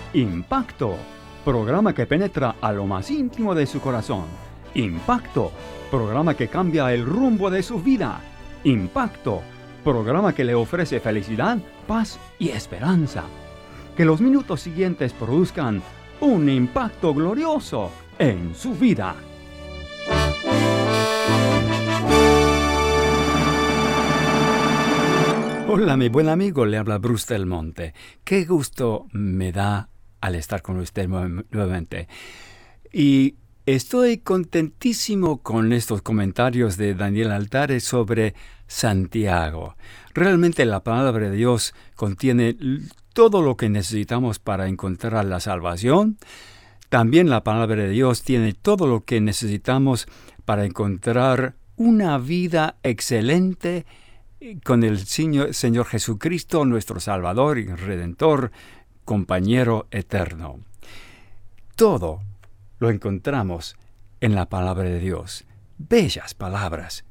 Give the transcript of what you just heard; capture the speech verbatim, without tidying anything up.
Impacto, programa que penetra a lo más íntimo de su corazón. Impacto, programa que cambia el rumbo de su vida. Impacto, programa que le ofrece felicidad, paz y esperanza. Que los minutos siguientes produzcan un impacto glorioso en su vida. Hola, mi buen amigo, le habla Bruce Del Monte. Qué gusto me da al estar con usted nuevamente. Y estoy contentísimo con estos comentarios de Daniel Altares sobre Santiago. Realmente la palabra de Dios contiene todo lo que necesitamos para encontrar la salvación. También la palabra de Dios tiene todo lo que necesitamos para encontrar una vida excelente con el Señor, Señor Jesucristo, nuestro Salvador y Redentor, compañero eterno. Todo lo encontramos en la palabra de Dios. Bellas palabras.